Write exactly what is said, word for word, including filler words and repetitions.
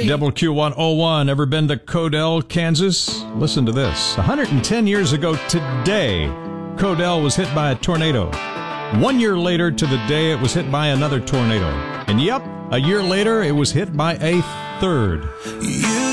W Q one oh one. Ever been to Codell, Kansas? Listen to this. one hundred ten years ago today, Codell was hit by a tornado. One year later to the day, it was hit by another tornado. And yep, a year later, it was hit by a third.